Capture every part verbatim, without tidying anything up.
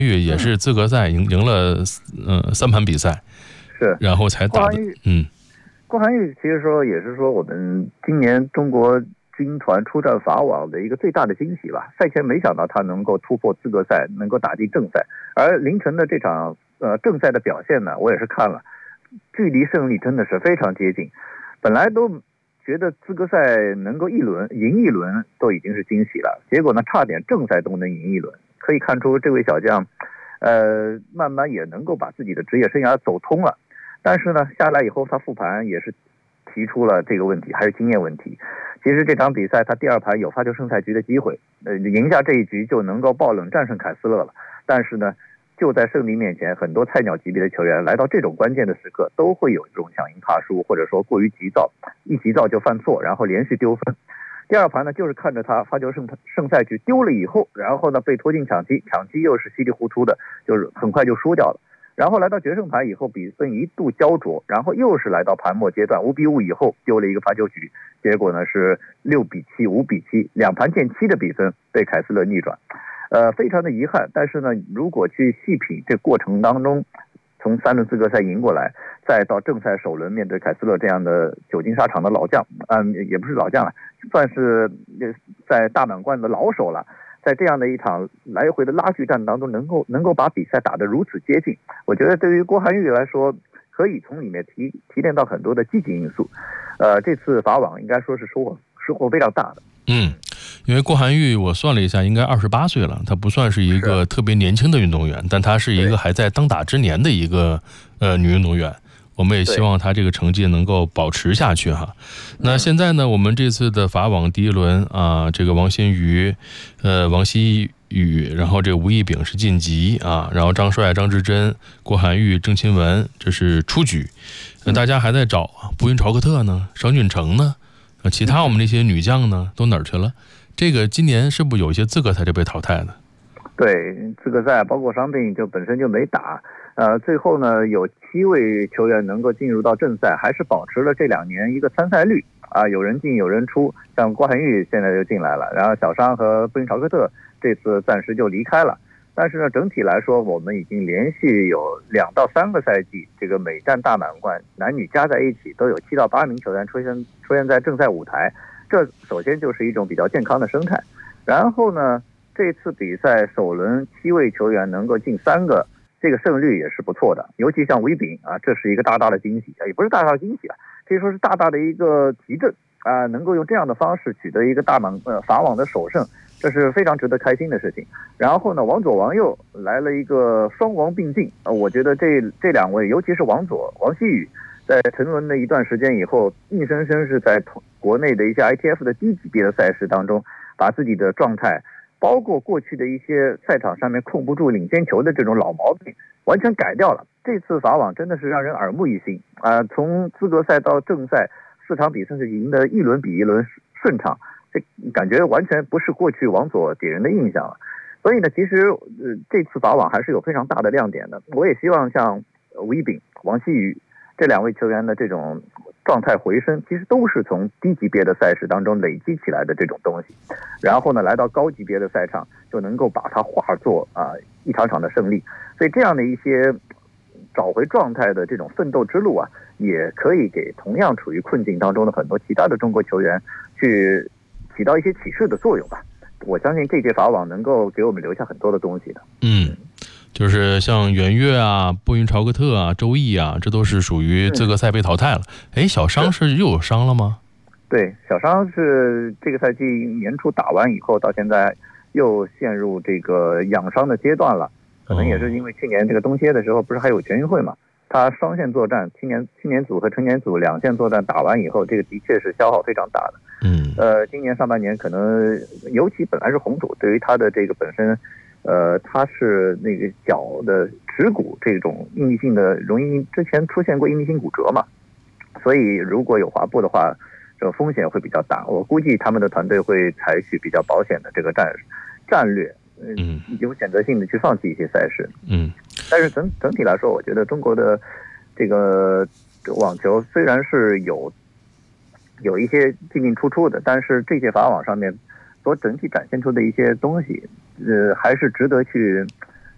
玉也是资格赛赢赢了呃三盘比赛， 是， 然后才打的。嗯， 郭涵玉其实说也是说我们今年中国军团出战法网的一个最大的惊喜吧。赛前没想到他能够突破资格赛，能够打进正赛，而凌晨的这场呃正赛的表现呢，我也是看了，距离胜利真的是非常接近。本来都觉得资格赛能够一轮赢一轮都已经是惊喜了，结果呢差点正赛都能赢一轮。可以看出这位小将呃慢慢也能够把自己的职业生涯走通了。但是呢下来以后他复盘也是提出了这个问题，还是经验问题。其实这场比赛他第二盘有发球胜赛局的机会，呃赢下这一局就能够爆冷战胜凯斯勒了。但是呢就在胜利面前，很多菜鸟级别的球员来到这种关键的时刻都会有这种想赢怕输，或者说过于急躁，一急躁就犯错，然后连续丢分。第二盘呢就是看着他发球胜胜赛局丢了以后，然后呢被拖进抢七，抢七又是稀里糊涂的，就是很快就输掉了。然后来到决胜盘以后，比分一度焦灼，然后又是来到盘末阶段五比五以后丢了一个发球局，结果呢是六比七、五比七，两盘见七的比分被凯斯勒逆转，呃，非常的遗憾。但是呢，如果去细品这过程当中，从三轮资格赛赢过来，再到正赛首轮面对凯斯勒这样的久经沙场的老将，嗯，也不是老将了，算是在大满贯的老手了。在这样的一场来回的拉锯战当中，能够能够把比赛打得如此接近，我觉得对于郭涵玉来说，可以从里面提提炼到很多的积极因素。呃，这次法网应该说是收获收获非常大的。 嗯，因为郭涵玉我算了一下，应该二十八岁了，她不算是一个特别年轻的运动员，但她是一个还在当打之年的一个呃女运动员。我们也希望他这个成绩能够保持下去哈。那现在呢，我们这次的法网第一轮啊，这个王欣瑜、呃王希雨，然后这个吴亦丙是晋级啊，然后张帅、张之臻、郭涵玉、郑钦文这是出局。那大家还在找步云朝克特呢，商俊成呢，呃，其他我们这些女将呢都哪儿去了？这个今年是不是有一些资格赛就被淘汰呢？ 对，资格赛包括伤病就本身就没打。呃，最后呢，有七位球员能够进入到正赛，还是保持了这两年一个参赛率啊，有人进有人出。像郭涵玉现在就进来了，然后小商和布林朝克特这次暂时就离开了。但是呢，整体来说，我们已经连续有两到三个赛季，这个每站大满贯男女加在一起都有七到八名球员出现出现在正赛舞台，这首先就是一种比较健康的生态。然后呢，这次比赛首轮七位球员能够进三个。这个胜率也是不错的，尤其像吴亦丙啊，这是一个大大的惊喜啊，也不是大大的惊喜啊，可以说是大大的一个提振啊，能够用这样的方式取得一个大满呃法网的首胜，这是非常值得开心的事情。然后呢，王左王右来了一个双王并进啊，我觉得这这两位，尤其是王左王希雨，在沉沦了一段时间以后，硬生生是在国内的一些 I T F 的低级别的赛事当中，把自己的状态。包括过去的一些赛场上面控不住领先球的这种老毛病，完全改掉了。这次法网真的是让人耳目一新啊、呃！从资格赛到正赛，四场比赛是赢得一轮比一轮顺畅，这感觉完全不是过去王左给人的印象了。所以呢，其实呃这次法网还是有非常大的亮点的。我也希望像吴亦丙、王希雨这两位球员的这种状态回升，其实都是从低级别的赛事当中累积起来的这种东西，然后呢，来到高级别的赛场就能够把它化作啊、呃、一场场的胜利。所以这样的一些找回状态的这种奋斗之路啊，也可以给同样处于困境当中的很多其他的中国球员去起到一些启示的作用吧。我相信这届法网能够给我们留下很多的东西的。 嗯。就是像袁岳啊、步云朝克特啊、周毅啊，这都是属于资格赛被淘汰了。哎、嗯，小商是又有伤了吗？ 对，小商是这个赛季年初打完以后，到现在又陷入这个养伤的阶段了。可能也是因为去年这个冬歇的时候，不是还有全运会嘛？他双线作战，青年青年组和成年组两线作战打完以后，这个的确是消耗非常大的。 嗯， 呃，今年上半年可能，尤其本来是红土，对于他的这个本身。呃，他是那个脚的指骨这种应力性的，容易之前出现过应力性骨折嘛，所以如果有滑步的话，这个风险会比较大。我估计他们的团队会采取比较保险的这个战战略，嗯，有选择性的去放弃一些赛事， 嗯。 但是整整体来说，我觉得中国的这个网球虽然是有有一些进进出出的，但是这届法网上面所整体展现出的一些东西，呃，还是值得去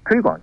推广